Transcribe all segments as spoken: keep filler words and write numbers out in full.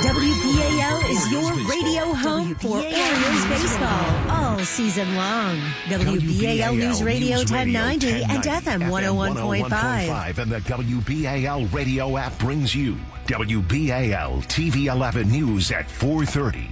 W B A L is your radio home for Orioles baseball all season long. W B A L News Radio ten ninety and F M one oh one point five. And the W B A L radio app brings you W B A L T V eleven News at four thirty.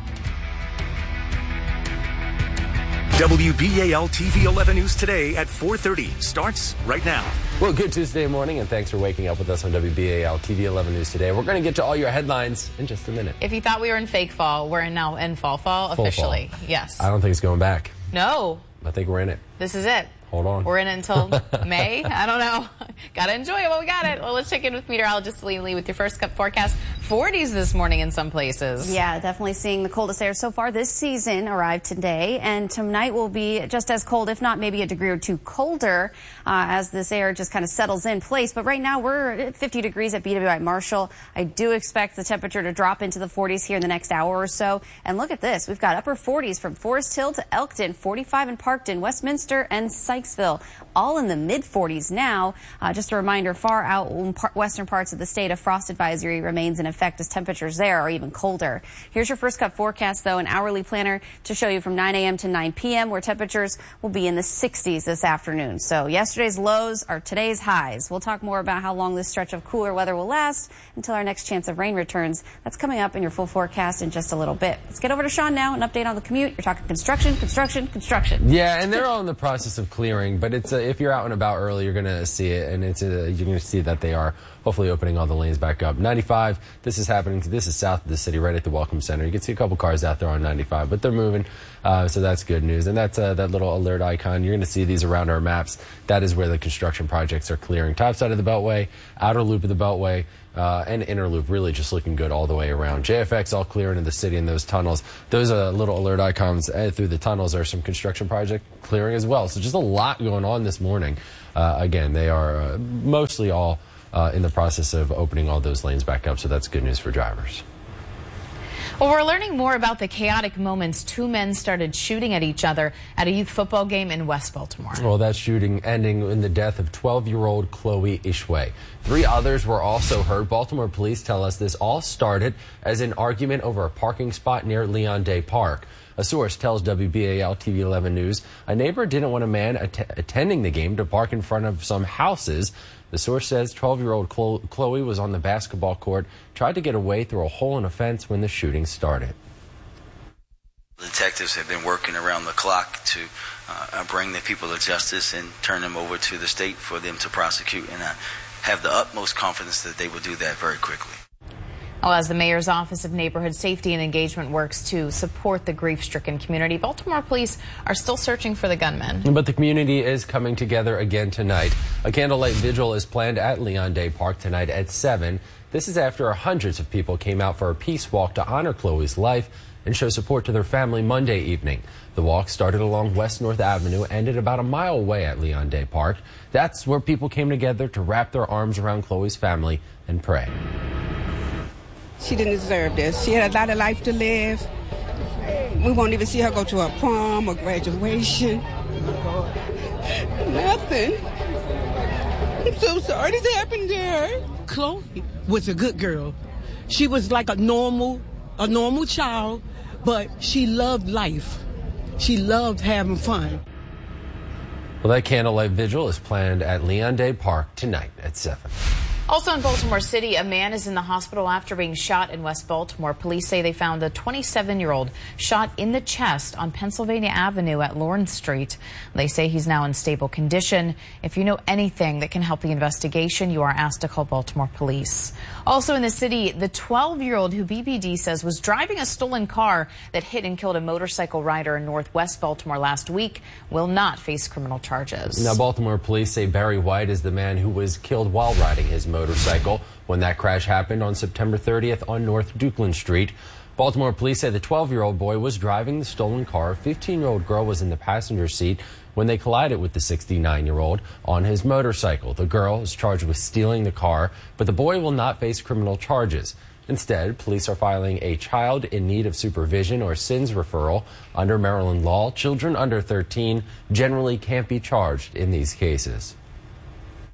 W B A L T V eleven News today at four thirty starts right now. Well, good Tuesday morning, and thanks for waking up with us on W B A L T V eleven News today. We're going to get to all your headlines in just a minute. If you thought we were in fake fall, we're now in fall fall Full officially. fall. Yes. I don't think it's going back. No. I think we're in it. This is it. Hold on. We're in it until May. I don't know. Gotta enjoy it while we got it. Well, let's check in with meteorologist Celine Lee with your first cup forecast. forties this morning in some places. Yeah, definitely seeing the coldest air so far this season arrive today. And tonight will be just as cold, if not maybe a degree or two colder, uh, as this air just kind of settles in place. But right now we're at fifty degrees at B W I Marshall. I do expect the temperature to drop into the forties here in the next hour or so. And look at this. We've got upper forties from Forest Hill to Elkton, forty-five in Parkton, Westminster, and Sykesville, all in the mid forties now. Uh, just a reminder, far out in par western parts of the state, a frost advisory remains in effect as temperatures there are even colder. Here's your first cut forecast, though, an hourly planner to show you from nine A M to nine P M where temperatures will be in the sixties this afternoon. So yesterday's lows are today's highs. We'll talk more about how long this stretch of cooler weather will last until our next chance of rain returns. That's coming up in your full forecast in just a little bit. Let's get over to Sean now, an update on the commute. You're talking construction, construction, construction. Yeah, and they're all in the process of clearing, but it's a, if you're out and about early, you're going to see it, and it's a, you're going to see that they are hopefully opening all the lanes back up. ninety-five, this is happening. This is south of the city, right at the Welcome Center. You can see a couple cars out there on ninety-five, but they're moving, uh, so that's good news. And that's uh, that little alert icon. You're going to see these around our maps. That is where the construction projects are clearing. Top side of the Beltway, outer loop of the Beltway, Uh, and inner loop really just looking good all the way around. J F X all clear into the city in those tunnels. Those uh, little alert icons uh, through the tunnels are some construction project clearing as well. So just a lot going on this morning. Uh, again, they are uh, mostly all uh, in the process of opening all those lanes back up, so that's good news for drivers. Well, we're learning more about the chaotic moments two men started shooting at each other at a youth football game in West Baltimore. Well, that shooting ending in the death of twelve-year-old Chloe Ishwe. Three others were also hurt. Baltimore police tell us this all started as an argument over a parking spot near Leon Day Park. A source tells W B A L T V eleven News a neighbor didn't want a man att attending the game to park in front of some houses. The source says twelve-year-old Chloe was on the basketball court, tried to get away through a hole in a fence when the shooting started. Detectives have been working around the clock to uh, bring the people to justice and turn them over to the state for them to prosecute, and I have the utmost confidence that they will do that very quickly. Well, as the mayor's Office of Neighborhood Safety and Engagement works to support the grief-stricken community, Baltimore police are still searching for the gunman. But the community is coming together again tonight. A candlelight vigil is planned at Leon Day Park tonight at seven. This is after hundreds of people came out for a peace walk to honor Chloe's life and show support to their family Monday evening. The walk started along West North Avenue, ended about a mile away at Leon Day Park. That's where people came together to wrap their arms around Chloe's family and pray. She didn't deserve this. She had a lot of life to live. We won't even see her go to a prom or graduation. Nothing. I'm so sorry this happened to her. Chloe was a good girl. She was like a normal, a normal child, but she loved life. She loved having fun. Well, that candlelight vigil is planned at Leon Day Park tonight at seven. Also in Baltimore City, a man is in the hospital after being shot in West Baltimore. Police say they found a twenty-seven-year-old shot in the chest on Pennsylvania Avenue at Lawrence Street. They say he's now in stable condition. If you know anything that can help the investigation, you are asked to call Baltimore police. Also in the city, the twelve-year-old who B B D says was driving a stolen car that hit and killed a motorcycle rider in Northwest Baltimore last week will not face criminal charges. Now, Baltimore police say Barry White is the man who was killed while riding his motorcycle. motorcycle when that crash happened on September thirtieth on North Dukeland Street. Baltimore police say the twelve-year-old boy was driving the stolen car. A fifteen-year-old girl was in the passenger seat when they collided with the sixty-nine-year-old on his motorcycle. The girl is charged with stealing the car, but the boy will not face criminal charges. Instead, police are filing a child in need of supervision or S I N S referral. Under Maryland law, children under thirteen generally can't be charged in these cases.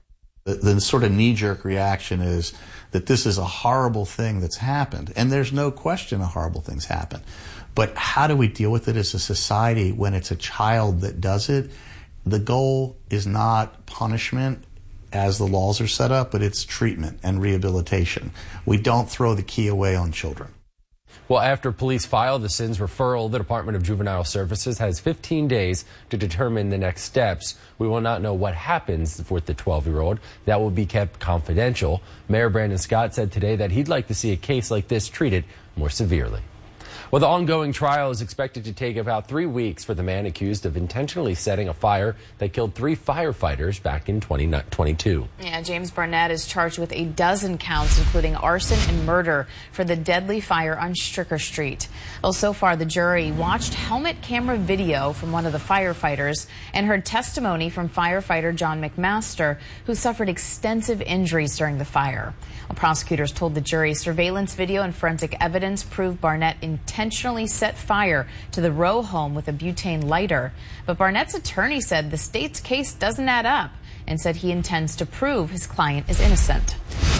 The, the sort of knee-jerk reaction is that this is a horrible thing that's happened. And there's no question a horrible thing's happened. But how do we deal with it as a society when it's a child that does it? The goal is not punishment as the laws are set up, but it's treatment and rehabilitation. We don't throw the key away on children. Well, after police file the SINS referral, the Department of Juvenile Services has fifteen days to determine the next steps. We will not know what happens with the twelve-year-old. That will be kept confidential. Mayor Brandon Scott said today that he'd like to see a case like this treated more severely. Well, the ongoing trial is expected to take about three weeks for the man accused of intentionally setting a fire that killed three firefighters back in twenty twenty-two. Yeah, James Barnett is charged with a dozen counts, including arson and murder for the deadly fire on Stricker Street. Well, so far, the jury watched helmet camera video from one of the firefighters and heard testimony from firefighter John McMaster, who suffered extensive injuries during the fire. Well, prosecutors told the jury surveillance video and forensic evidence proved Barnett intentionally set fire to the row home with a butane lighter. But Barnett's attorney said the state's case doesn't add up and said he intends to prove his client is innocent.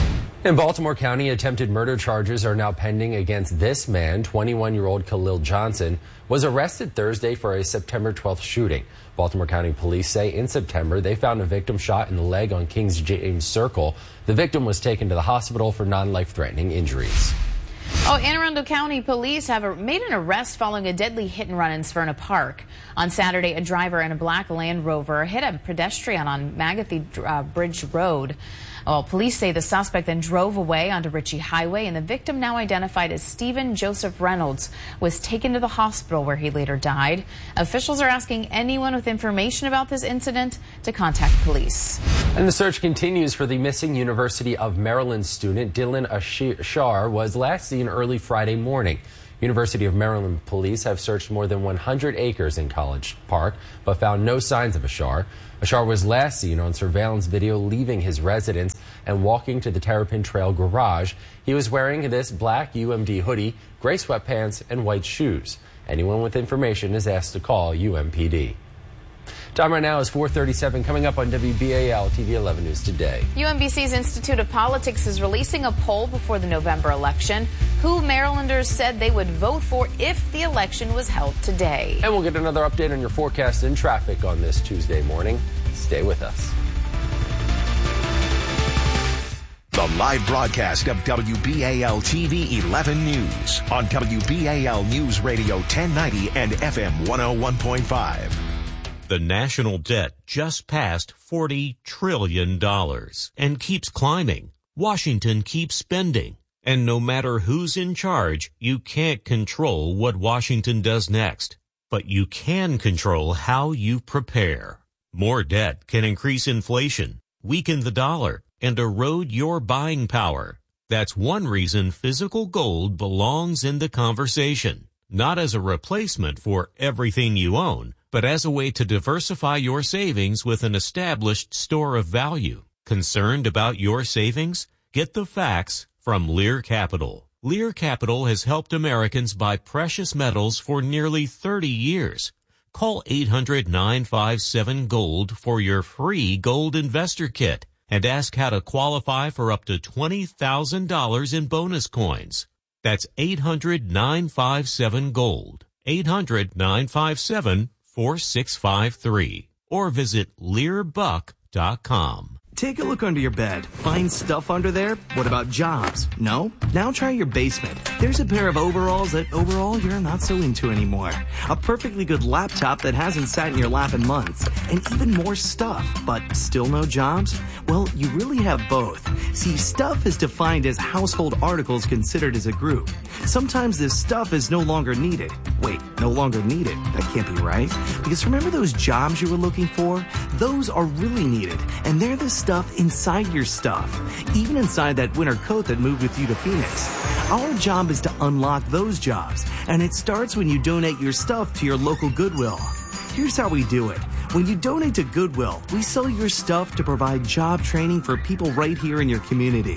In Baltimore County, attempted murder charges are now pending against this man. twenty-one-year-old Khalil Johnson was arrested Thursday for a September twelfth shooting. Baltimore County police say in September they found a victim shot in the leg on Kings James Circle. The victim was taken to the hospital for non-life-threatening injuries. Oh, Anne Arundel County police have made an arrest following a deadly hit and run in Severna Park. On Saturday, a driver in a black Land Rover hit a pedestrian on Magathy uh, Bridge Road. Well, police say the suspect then drove away onto Ritchie Highway, and the victim, now identified as Stephen Joseph Reynolds, was taken to the hospital where he later died. Officials are asking anyone with information about this incident to contact police. And the search continues for the missing University of Maryland student. Dylan Ashar was last seen early Friday morning. University of Maryland police have searched more than one hundred acres in College Park, but found no signs of Ashar. Ashar was last seen on surveillance video leaving his residence and walking to the Terrapin Trail garage. He was wearing this black U M D hoodie, gray sweatpants, and white shoes. Anyone with information is asked to call U M P D. Time right now is four thirty-seven. Coming up on W B A L T V eleven News Today. U M B C's Institute of Politics is releasing a poll before the November election. Who Marylanders said they would vote for if the election was held today. And we'll get another update on your forecast and traffic on this Tuesday morning. Stay with us. The live broadcast of W B A L T V eleven News on W B A L News Radio ten ninety and F M one oh one point five. The national debt just passed forty trillion dollars and keeps climbing. Washington keeps spending. And no matter who's in charge, you can't control what Washington does next. But you can control how you prepare. More debt can increase inflation, weaken the dollar, and erode your buying power. That's one reason physical gold belongs in the conversation. Not as a replacement for everything you own, but as a way to diversify your savings with an established store of value. Concerned about your savings? Get the facts from Lear Capital. Lear Capital has helped Americans buy precious metals for nearly thirty years. Call eight hundred nine five seven GOLD for your free gold investor kit and ask how to qualify for up to twenty thousand dollars in bonus coins. That's eight hundred nine five seven GOLD. eight hundred nine five seven four six five three. Or visit lear buck dot com. Take a look under your bed. Find stuff under there? What about jobs? No? Now try your basement. There's a pair of overalls that overall you're not so into anymore. A perfectly good laptop that hasn't sat in your lap in months. And even more stuff, but still no jobs? Well, you really have both. See, stuff is defined as household articles considered as a group. Sometimes this stuff is no longer needed. Wait, no longer needed? That can't be right. Because remember those jobs you were looking for? Those are really needed. And they're the stuff inside your stuff, even inside that winter coat that moved with you to Phoenix. Our job is to unlock those jobs, and it starts when you donate your stuff to your local Goodwill. Here's how we do it. When you donate to Goodwill, we sell your stuff to provide job training for people right here in your community.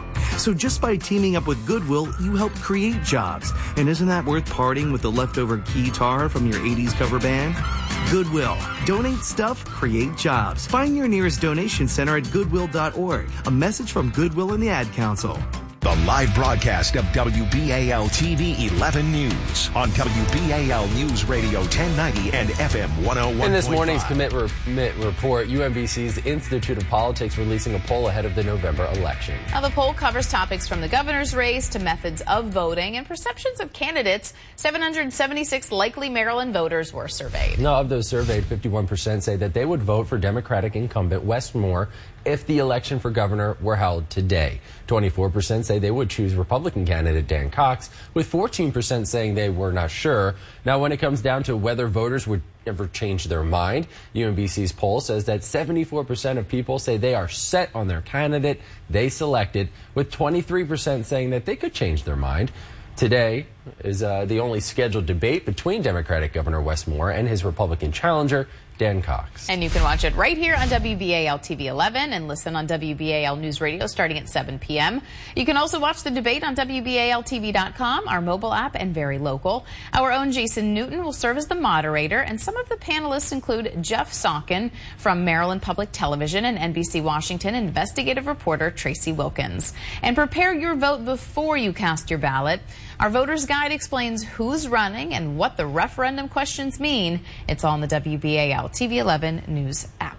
So just by teaming up with Goodwill, you help create jobs. And isn't that worth parting with the leftover guitar from your eighties cover band? Goodwill. Donate stuff, create jobs. Find your nearest donation center at goodwill dot org. A message from Goodwill and the Ad Council. The live broadcast of W B A L T V eleven News on W B A L News Radio ten ninety and F M one oh one point five. In this morning's Commit, Commit Report, U M B C's Institute of Politics releasing a poll ahead of the November election. Now, the poll covers topics from the governor's race to methods of voting and perceptions of candidates. seven hundred seventy-six likely Maryland voters were surveyed. Now, of those surveyed, fifty-one percent say that they would vote for Democratic incumbent Wes Moore if the election for governor were held today. twenty-four percent say they would choose Republican candidate Dan Cox, with fourteen percent saying they were not sure. Now, when it comes down to whether voters would ever change their mind, U M B C's poll says that seventy-four percent of people say they are set on their candidate they selected, with twenty-three percent saying that they could change their mind. Today is uh, the only scheduled debate between Democratic Governor Wes Moore and his Republican challenger, Dan Cox. And you can watch it right here on W B A L T V eleven and listen on W B A L News Radio starting at seven p m You can also watch the debate on W B A L T V dot com, our mobile app, and Very Local. Our own Jason Newton will serve as the moderator, and some of the panelists include Jeff Sawkin from Maryland Public Television and N B C Washington investigative reporter Tracy Wilkins. And prepare your vote before you cast your ballot. Our voter's guide explains who's running and what the referendum questions mean. It's all in the W B A L T V eleven News app.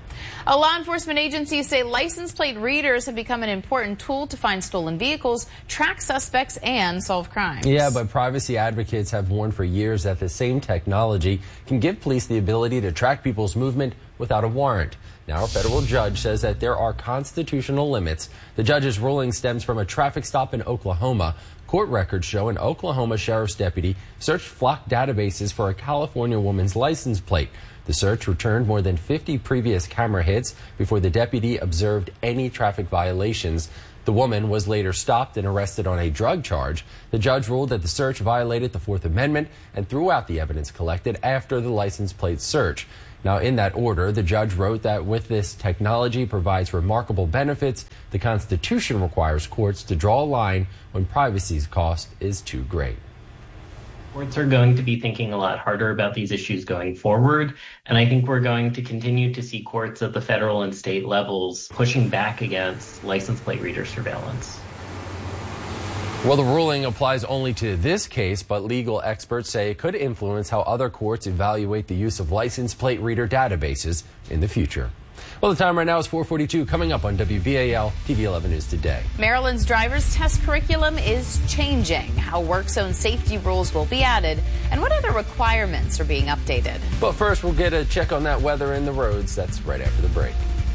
A law enforcement agencies say license plate readers have become an important tool to find stolen vehicles, track suspects, and solve crimes. Yeah, but privacy advocates have warned for years that the same technology can give police the ability to track people's movement without a warrant. Now, a federal judge says that there are constitutional limits. The judge's ruling stems from a traffic stop in Oklahoma. Court records show an Oklahoma sheriff's deputy searched flock databases for a California woman's license plate. The search returned more than fifty previous camera hits before the deputy observed any traffic violations. The woman was later stopped and arrested on a drug charge. The judge ruled that the search violated the Fourth Amendment and threw out the evidence collected after the license plate search. Now, in that order, the judge wrote that with this technology provides remarkable benefits, the Constitution requires courts to draw a line when privacy's cost is too great. Courts are going to be thinking a lot harder about these issues going forward, and I think we're going to continue to see courts at the federal and state levels pushing back against license plate reader surveillance. Well, the ruling applies only to this case, but legal experts say it could influence how other courts evaluate the use of license plate reader databases in the future. Well, the time right now is four forty-two. Coming up on W B A L T V eleven News Today. Maryland's driver's test curriculum is changing. How work zone safety rules will be added and what other requirements are being updated. But first, we'll get a check on that weather and the roads. That's right after the break.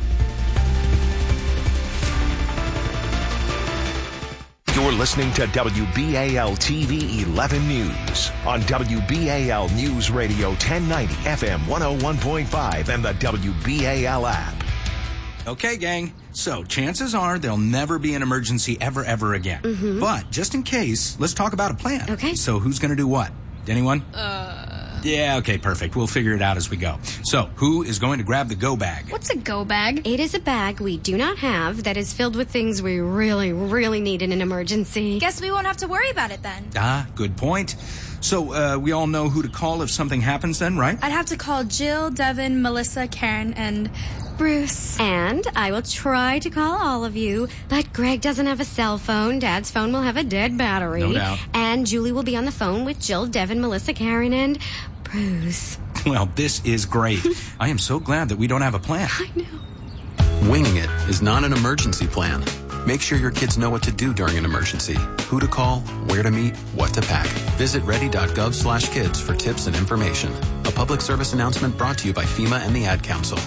You're listening to W B A L T V eleven News on W B A L News Radio ten ninety F M one oh one point five and the W B A L app. Okay, gang. So chances are there'll never be an emergency ever, ever again. Mm-hmm. But just in case, let's talk about a plan. Okay. So who's going to do what? Anyone? Uh... Yeah, okay, perfect. We'll figure it out as we go. So, who is going to grab the go bag? What's a go bag? It is a bag we do not have that is filled with things we really, really need in an emergency. Guess we won't have to worry about it then. Ah, good point. So, uh, we all know who to call if something happens then, right? I'd have to call Jill, Devin, Melissa, Karen, and Bruce. And I will try to call all of you, but Greg doesn't have a cell phone. Dad's phone will have a dead battery. No doubt. And Julie will be on the phone with Jill, Devin, Melissa, Karen, and Bruce. Well, this is great. I am so glad that we don't have a plan. I know. Winging it is not an emergency plan. Make sure your kids know what to do during an emergency, who to call, where to meet, what to pack. Visit ready.gov slash kids for tips and information. A public service announcement brought to you by FEMA and the Ad Council.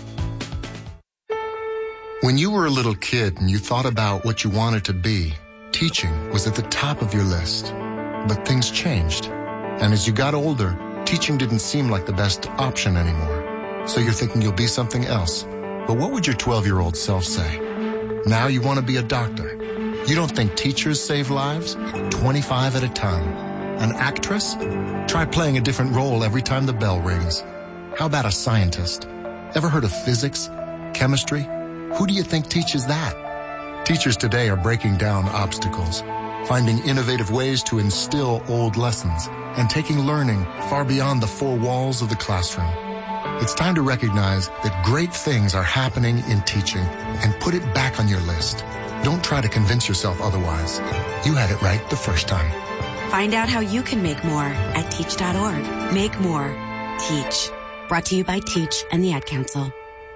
When you were a little kid and you thought about what you wanted to be, teaching was at the top of your list. But things changed. And as you got older, teaching didn't seem like the best option anymore. So you're thinking you'll be something else. But what would your twelve-year-old self say? Now you want to be a doctor. You don't think teachers save lives? twenty-five at a time. An actress? Try playing a different role every time the bell rings. How about a scientist? Ever heard of physics? Chemistry? Who do you think teaches that? Teachers today are breaking down obstacles, finding innovative ways to instill old lessons, and taking learning far beyond the four walls of the classroom. It's time to recognize that great things are happening in teaching and put it back on your list. Don't try to convince yourself otherwise. You had it right the first time. Find out how you can make more at teach dot org. Make more. Teach. Brought to you by Teach and the Ad Council.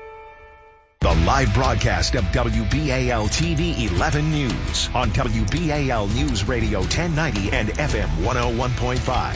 The live broadcast of W B A L T V eleven News on W B A L News Radio ten ninety and F M one oh one point five.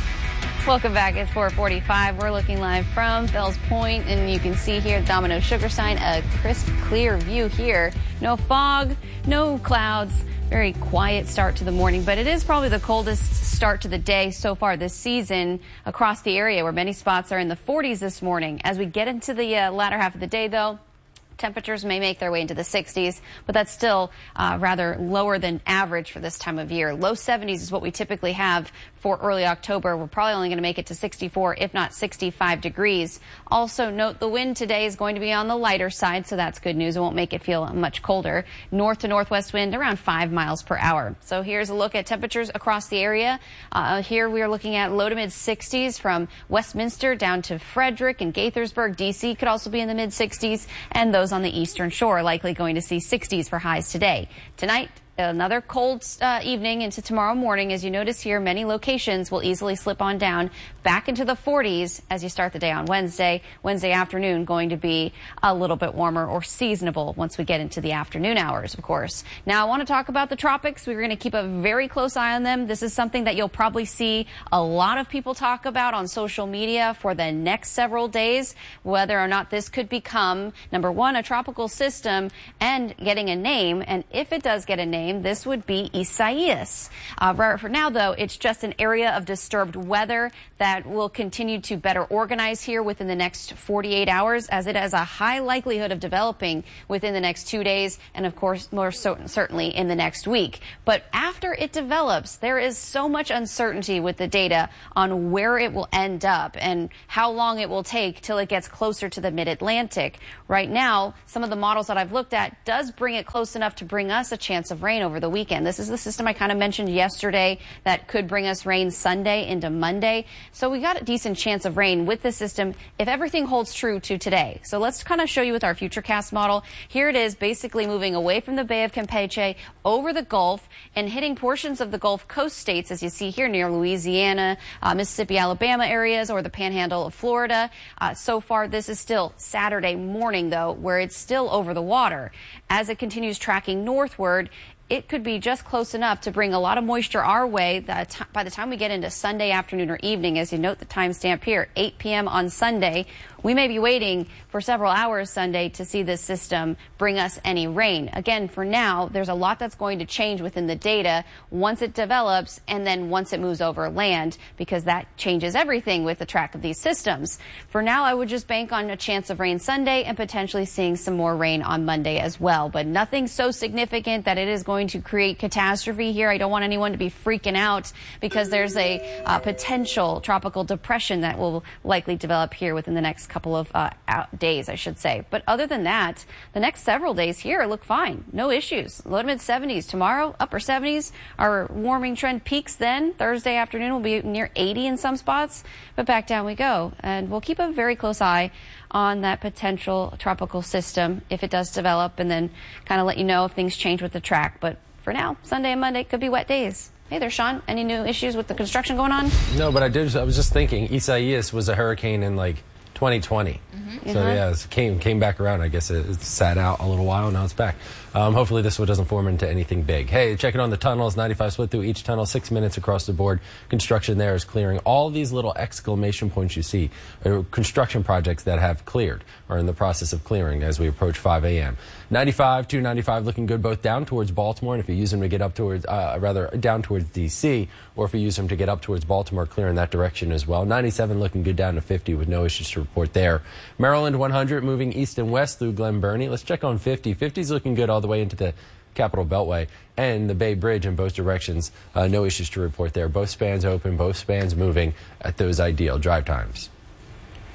Welcome back. It's four forty-five. We're looking live from Fells Point, and you can see here Domino Sugar Sign, a crisp, clear view here. No fog, no clouds. Very quiet start to the morning, but it is probably the coldest start to the day so far this season across the area, where many spots are in the forties this morning. As we get into the uh, latter half of the day, though, temperatures may make their way into the sixties, but that's still uh, rather lower than average for this time of year. Low seventies is what we typically have for early October. We're probably only going to make it to sixty-four, if not sixty-five degrees. Also note the wind today is going to be on the lighter side, so that's good news. It won't make it feel much colder. North to northwest wind around five miles per hour. So here's a look at temperatures across the area. Uh, here we are looking at low to mid sixties from Westminster down to Frederick and Gaithersburg. D C could also be in the mid sixties, and those on the eastern shore likely going to see sixties for highs today. Tonight, another cold uh, evening into tomorrow morning. As you notice here, many locations will easily slip on down back into the forties as you start the day on Wednesday. Wednesday afternoon going to be a little bit warmer or seasonable once we get into the afternoon hours, of course. Now, I want to talk about the tropics. We're going to keep a very close eye on them. This is something that you'll probably see a lot of people talk about on social media for the next several days, whether or not this could become, number one, a tropical system and getting a name. And if it does get a name, this would be Isaias. Uh, for now, though, it's just an area of disturbed weather that will continue to better organize here within the next forty-eight hours, as it has a high likelihood of developing within the next two days and, of course, more so, certainly in the next week. But after it develops, there is so much uncertainty with the data on where it will end up and how long it will take till it gets closer to the mid-Atlantic. Right now, some of the models that I've looked at does bring it close enough to bring us a chance of rain over the weekend. This is the system I kind of mentioned yesterday that could bring us rain Sunday into Monday. So we got a decent chance of rain with this system if everything holds true to today. So let's kind of show you with our Futurecast model. Here it is, basically moving away from the Bay of Campeche over the Gulf and hitting portions of the Gulf Coast states, as you see here, near Louisiana, uh, Mississippi, Alabama areas, or the panhandle of Florida. Uh, so far, this is still Saturday morning, though, where it's still over the water. As it continues tracking northward, it could be just close enough to bring a lot of moisture our way that by the time we get into Sunday afternoon or evening. As you note the timestamp here, eight p m on Sunday, we may be waiting for several hours Sunday to see this system bring us any rain. Again, for now, there's a lot that's going to change within the data once it develops and then once it moves over land, because that changes everything with the track of these systems. For now, I would just bank on a chance of rain Sunday and potentially seeing some more rain on Monday as well, but nothing so significant that it is going to create catastrophe here. I don't want anyone to be freaking out because there's a uh, potential tropical depression that will likely develop here within the next couple of uh, out days, I should say. But other than that, the next several days here look fine. No issues. Low to mid seventies tomorrow, upper seventies. Our warming trend peaks then. Thursday afternoon will be near eighty in some spots, but back down we go. And we'll keep a very close eye on that potential tropical system if it does develop, and then kind of let you know if things change with the track. But for now, Sunday and Monday could be wet days. Hey there, Sean. Any new issues with the construction going on? No, but I did. I was just thinking, Isaias was a hurricane in like twenty twenty. Mm-hmm. So Uh-huh. yeah, it came came back around. I guess it, it sat out a little while. Now it's back. Um, hopefully this one doesn't form into anything big. Hey, checking on the tunnels. ninety-five split through each tunnel. Six minutes across the board. Construction there is clearing. All these little exclamation points you see are construction projects that have cleared or in the process of clearing as we approach five a m ninety-five, two ninety-five looking good both down towards Baltimore, and if you use them to get up towards, uh, rather down towards D C, or if you use them to get up towards Baltimore, clear in that direction as well. ninety-seven looking good down to fifty with no issues to report there. Maryland one hundred moving east and west through Glen Burnie. Let's check on fifty. fifty's looking good all the way into the Capitol Beltway and the Bay Bridge in both directions. Uh, no issues to report there. Both spans open, both spans moving at those ideal drive times.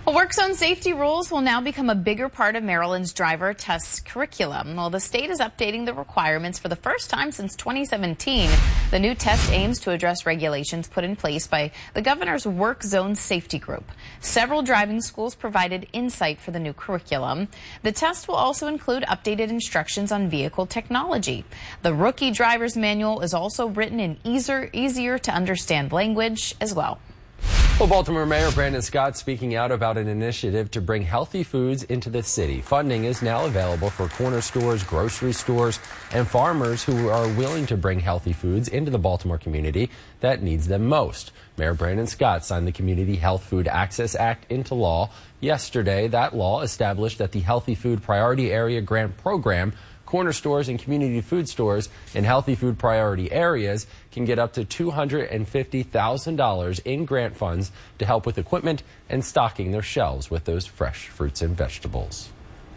Well, work zone safety rules will now become a bigger part of Maryland's driver test curriculum. Well, the state is updating the requirements for the first time since twenty seventeen. The new test aims to address regulations put in place by the governor's work zone safety group. Several driving schools provided insight for the new curriculum. The test will also include updated instructions on vehicle technology. The rookie driver's manual is also written in easier, easier to understand language as well. Well, Baltimore Mayor Brandon Scott speaking out about an initiative to bring healthy foods into the city. Funding is now available for corner stores, grocery stores, and farmers who are willing to bring healthy foods into the Baltimore community that needs them most. Mayor Brandon Scott signed the Community Health Food Access Act into law yesterday. That law established that the Healthy Food Priority Area Grant Program, corner stores and community food stores in healthy food priority areas can get up to two hundred fifty thousand dollars in grant funds to help with equipment and stocking their shelves with those fresh fruits and vegetables.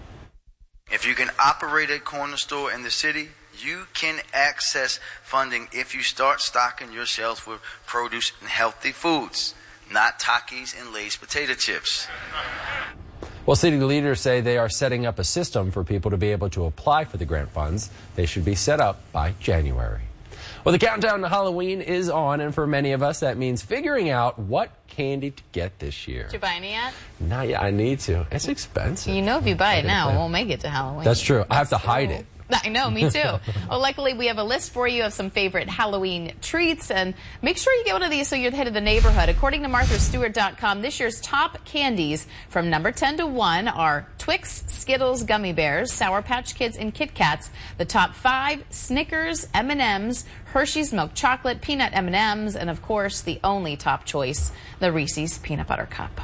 If you can operate a corner store in the city, you can access funding if you start stocking your shelves with produce and healthy foods, not Takis and Lay's potato chips. Well, city leaders say they are setting up a system for people to be able to apply for the grant funds. They should be set up by January. Well, the countdown to Halloween is on, and for many of us, that means figuring out what candy to get this year. Did you buy any yet? Not yet. I need to. It's expensive. You know, if you buy it now, it won't make it to Halloween. That's true. I have to hide it. I know, me too. Well, luckily, we have a list for you of some favorite Halloween treats, and make sure you get one of these so you're the head of the neighborhood. According to Martha Stewart dot com, this year's top candies from number ten to one are Twix, Skittles, Gummy Bears, Sour Patch Kids, and Kit Kats. The top five, Snickers, M and M's, Hershey's Milk Chocolate, Peanut M and M's, and of course, the only top choice, the Reese's Peanut Butter Cup.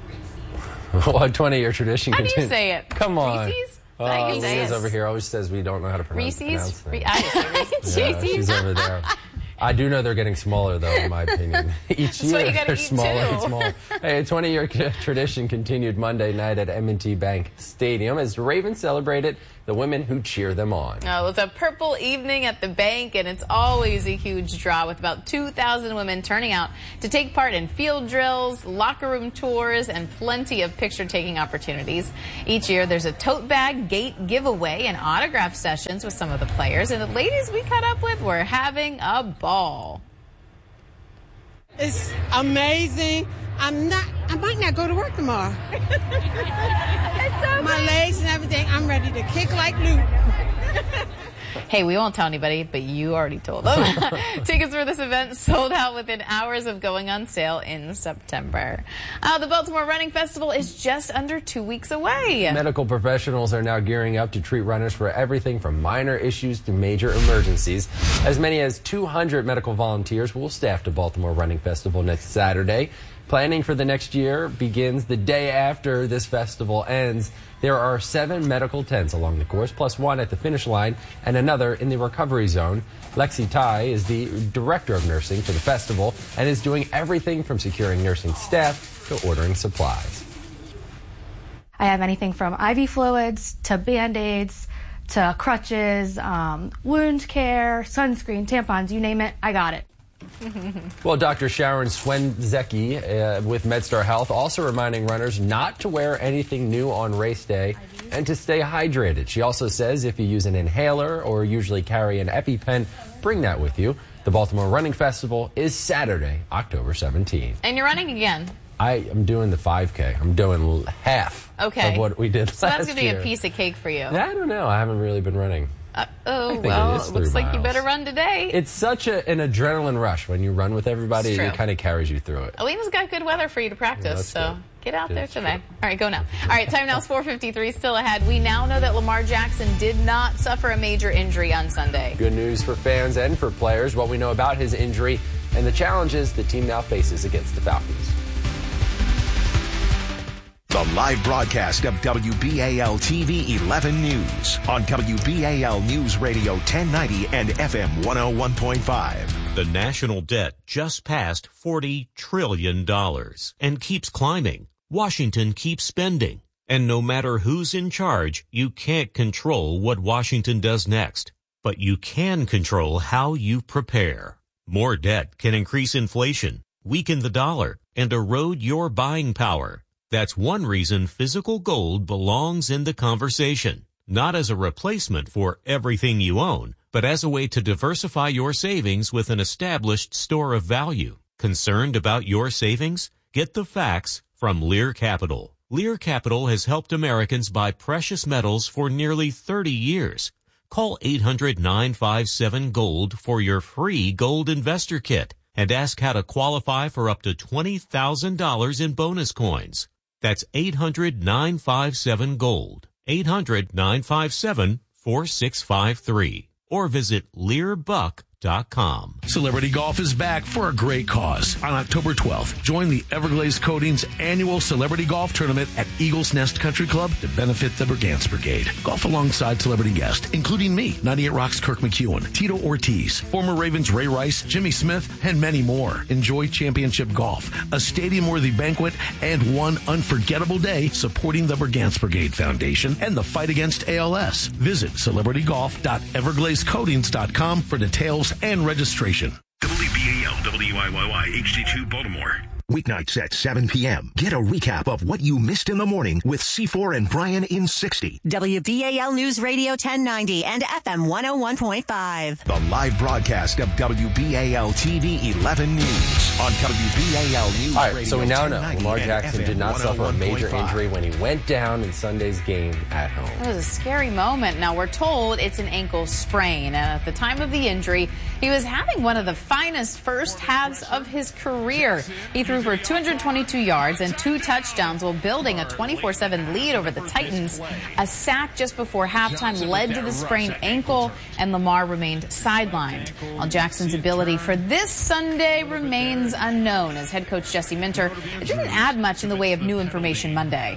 Well, a twenty-year tradition. How do you say it? Come on. Reese's? Oh, Leah's over here always says we don't know how to pronounce, Reese's? pronounce things. I say Reese's. Yeah, she's over there. I do know they're getting smaller, though, in my opinion. Each year, you they're eat smaller too. and smaller. Hey, a twenty-year tradition continued Monday night at M and T Bank Stadium as the Ravens celebrated the women who cheer them on. Oh, it was a purple evening at the bank, and it's always a huge draw with about two thousand women turning out to take part in field drills, locker room tours, and plenty of picture-taking opportunities. Each year, there's a tote bag, gate giveaway, and autograph sessions with some of the players. And the ladies we caught up with were having a ball. It's amazing. I'm not, I might not go to work tomorrow. So My legs and everything, I'm ready to kick like Luke. Hey, we won't tell anybody, but you already told them. Tickets for this event sold out within hours of going on sale in September. Uh, the Baltimore Running Festival is just under two weeks away. Medical professionals are now gearing up to treat runners for everything from minor issues to major emergencies. As many as two hundred medical volunteers will staff the Baltimore Running Festival next Saturday. Planning for the next year begins the day after this festival ends. There are seven medical tents along the course, plus one at the finish line and another in the recovery zone. Lexi Tai is the director of nursing for the festival and is doing everything from securing nursing staff to ordering supplies. I have anything from I V fluids to Band-Aids to crutches, um, wound care, sunscreen, tampons, you name it, I got it. Well, Doctor Sharon Swenzecki uh, with MedStar Health also reminding runners not to wear anything new on race day and to stay hydrated. She also says if you use an inhaler or usually carry an EpiPen, bring that with you. The Baltimore Running Festival is Saturday, October seventeenth. And you're running again. I am doing the five K. I'm doing half okay. of what we did so last year. So that's going to be a piece of cake for you. I don't know. I haven't really been running. Uh, oh, well, it it looks like you better run today. It's such a, an adrenaline rush when you run with everybody. It kind of carries you through it. Alena's got good weather for you to practice, Yeah, so good. get out That's there today. true. All right, go now. All right, time now is four fifty-three, still ahead. We now know that Lamar Jackson did not suffer a major injury on Sunday. Good news for fans and for players. What we know about his injury and the challenges the team now faces against the Falcons. The live broadcast of W B A L T V eleven News on W B A L News Radio ten ninety and F M one oh one point five. The national debt just passed forty trillion dollars and keeps climbing. Washington keeps spending. And no matter who's in charge, you can't control what Washington does next. But you can control how you prepare. More debt can increase inflation, weaken the dollar, and erode your buying power. That's one reason physical gold belongs in the conversation, not as a replacement for everything you own, but as a way to diversify your savings with an established store of value. Concerned about your savings? Get the facts from Lear Capital. Lear Capital has helped Americans buy precious metals for nearly thirty years. Call eight hundred, nine five seven, GOLD for your free gold investor kit and ask how to qualify for up to twenty thousand dollars in bonus coins. That's eight hundred, nine five seven, GOLD. eight hundred, nine five seven, four six five three. Or visit lear buck dot com. Celebrity Golf is back for a great cause. On October twelfth, join the Everglades Coatings annual Celebrity Golf Tournament at Eagles Nest Country Club to benefit the Brigance Brigade. Golf alongside celebrity guests, including me, ninety-eight Rock's Kirk McEwen, Tito Ortiz, former Ravens Ray Rice, Jimmy Smith, and many more. Enjoy championship golf, a stadium-worthy banquet, and one unforgettable day supporting the Brigance Brigade Foundation and the fight against A L S. Visit celebrity golf dot everglades coatings dot com for details and registration. W B A L W I Y Y H D two Baltimore. Weeknights at seven p.m. Get a recap of what you missed in the morning with C four and Brian in sixty. W B A L News Radio ten ninety and F M one oh one point five. The live broadcast of W B A L T V eleven News on W B A L News All right, Radio so we now know Lamar and Jackson F M did not suffer a major one oh one point five. injury when he went down in Sunday's game at home. That was a scary moment. Now, we're told it's an ankle sprain, and at the time of the injury, he was having one of the finest first halves of his career. He threw for two hundred twenty-two yards and two touchdowns while building a twenty-four seven lead over the Titans. A sack just before halftime led to the sprained ankle, and Lamar remained sidelined. While Jackson's ability for this Sunday remains unknown, as head coach Jesse Minter didn't add much in the way of new information Monday.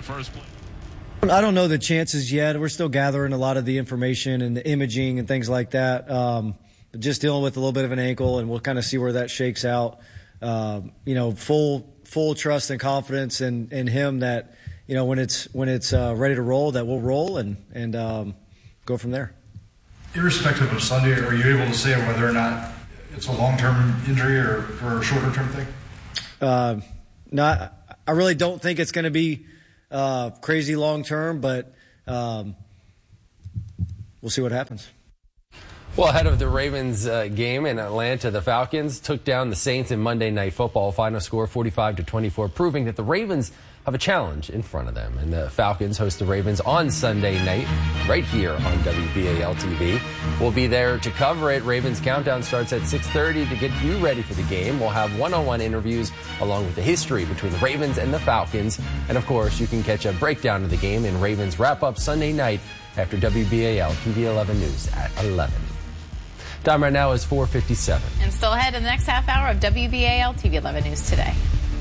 I don't know the chances yet. We're still gathering a lot of the information and the imaging and things like that. Um, just dealing with a little bit of an ankle, and we'll kind of see where that shakes out. Um, you know, full full trust and confidence in, in him that, you know, when it's when it's uh, ready to roll, that we'll roll and and um, go from there. Irrespective of Sunday, are you able to say whether or not it's a long-term injury or, or a shorter-term thing? Uh, not, I really don't think it's going to be uh, crazy long-term, but um, we'll see what happens. Well, ahead of the Ravens uh, game in Atlanta, the Falcons took down the Saints in Monday Night Football. Final score forty-five to twenty-four, proving that the Ravens have a challenge in front of them. And the Falcons host the Ravens on Sunday night right here on W B A L T V. We'll be there to cover it. Ravens Countdown starts at six thirty to get you ready for the game. We'll have one-on-one interviews along with the history between the Ravens and the Falcons. And, of course, you can catch a breakdown of the game in Ravens Wrap-Up Sunday night after W B A L T V eleven News at eleven. Time right now is four fifty-seven. And still ahead in the next half hour of W B A L T V eleven News Today.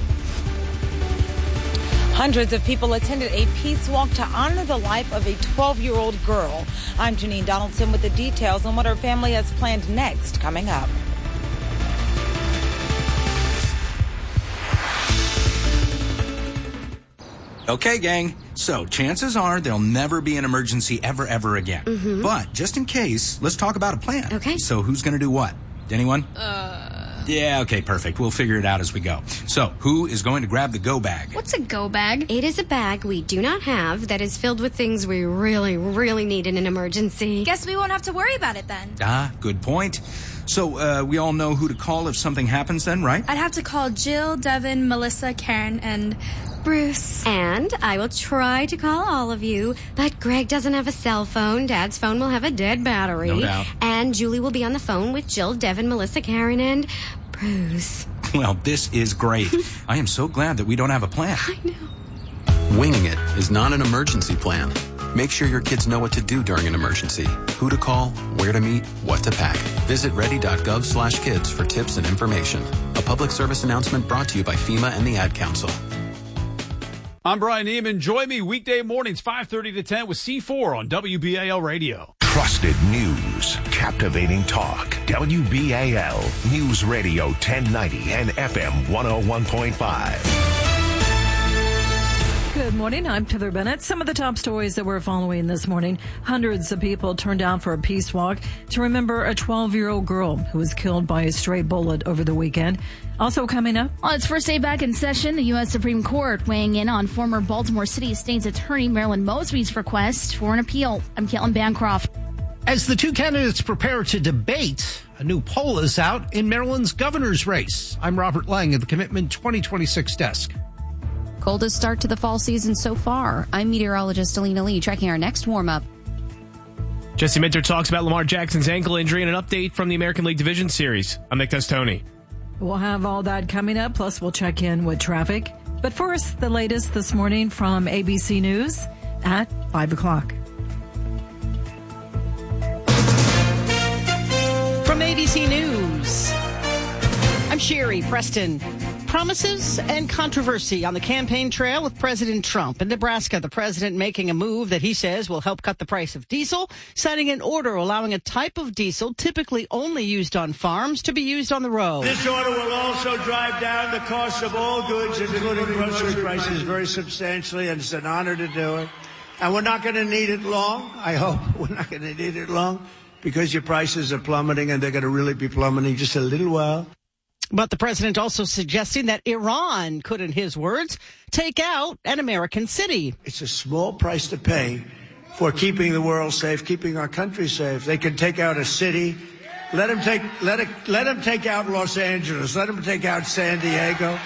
Hundreds of people attended a peace walk to honor the life of a twelve-year-old girl. I'm Janine Donaldson with the details on what her family has planned next coming up. Okay, gang. So chances are there'll never be an emergency ever, ever again. Mm-hmm. But just in case, let's talk about a plan. Okay. So who's going to do what? Anyone? Uh. Yeah, okay, perfect. We'll figure it out as we go. So who is going to grab the go bag? What's a go bag? It is a bag we do not have that is filled with things we really, really need in an emergency. Guess we won't have to worry about it then. Ah, good point. So uh, we all know who to call if something happens then, right? I'd have to call Jill, Devin, Melissa, Karen, and Bruce. And I will try to call all of you, but Greg doesn't have a cell phone. Dad's phone will have a dead battery. No doubt. And Julie will be on the phone with Jill, Devin, Melissa, Karen, and Bruce. Well, this is great. I am so glad that we don't have a plan. I know. Winging it is not an emergency plan. Make sure your kids know what to do during an emergency, who to call, where to meet, what to pack. Visit ready.gov slash kids for tips and information. A public service announcement brought to you by FEMA and the Ad Council. I'm Brian Neiman. Join me weekday mornings five thirty to ten with C four on W B A L Radio. Trusted news, captivating talk. W B A L News Radio ten ninety and F M one oh one point five. Good morning. I'm Heather Bennett. Some of the top stories that we're following this morning. Hundreds of people turned out for a peace walk to remember a twelve-year-old girl who was killed by a stray bullet over the weekend. Also coming up. On its first day back in session, the U S Supreme Court weighing in on former Baltimore City State's Attorney Marilyn Mosby's request for an appeal. I'm Caitlin Bancroft. As the two candidates prepare to debate, a new poll is out in Maryland's governor's race. I'm Robert Lang at the Commitment twenty twenty-six desk. Coldest start to the fall season so far. I'm meteorologist Alina Lee, tracking our next warm-up. Jesse Minter talks about Lamar Jackson's ankle injury and an update from the American League Division Series. I'm Nick Testoni. We'll have all that coming up, plus we'll check in with traffic. But first, the latest this morning from A B C News at five o'clock. From A B C News, I'm Sherry Preston. Promises and controversy on the campaign trail with President Trump. In Nebraska, the president making a move that he says will help cut the price of diesel, signing an order allowing a type of diesel typically only used on farms to be used on the road. This order will also drive down the cost of all goods, including grocery prices, very substantially, and it's an honor to do it. And we're not going to need it long, I hope. We're not going to need it long because your prices are plummeting, and they're going to really be plummeting just a little while. But the president also suggesting that Iran could, in his words, take out an American city. It's a small price to pay for keeping the world safe, keeping our country safe. They can take out a city. Let them take, let it, let them take out Los Angeles. Let them take out San Diego.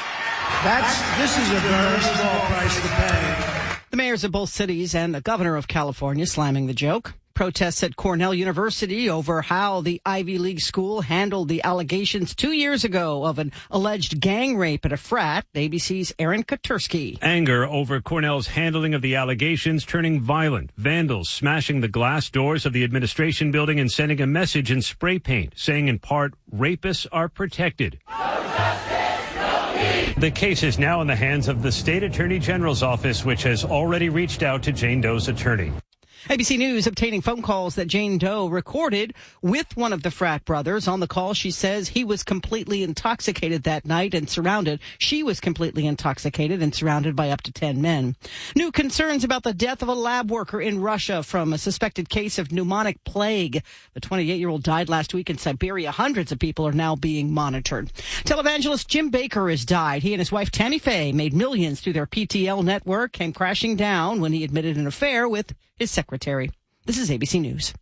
That's, this is a very small price to pay. The mayors of both cities and the governor of California slamming the joke. Protests at Cornell University over how the Ivy League school handled the allegations two years ago of an alleged gang rape at a frat. A B C's Aaron Katursky. Anger over Cornell's handling of the allegations turning violent. Vandals smashing the glass doors of the administration building and sending a message in spray paint saying in part, rapists are protected. No justice, no peace. The case is now in the hands of the state attorney general's office, which has already reached out to Jane Doe's attorney. A B C News obtaining phone calls that Jane Doe recorded with one of the frat brothers. On the call, she says he was completely intoxicated that night and surrounded. She was completely intoxicated and surrounded by up to ten men. New concerns about the death of a lab worker in Russia from a suspected case of pneumonic plague. The twenty-eight-year-old died last week in Siberia. Hundreds of people are now being monitored. Televangelist Jim Bakker has died. He and his wife Tammy Faye made millions through their P T L network, came crashing down when he admitted an affair with his secretary. This is A B C News.